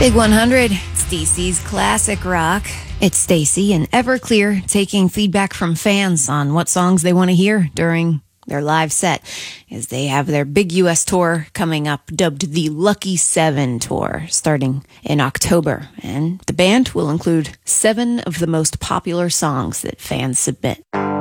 Big 100, it's DC's classic rock. It's Stacy and Everclear taking feedback from fans on what songs they want to hear during their live set, as they have their big U.S. tour coming up, dubbed the Lucky 7 Tour, starting in October. And the band will include 7 of the most popular songs that fans submit.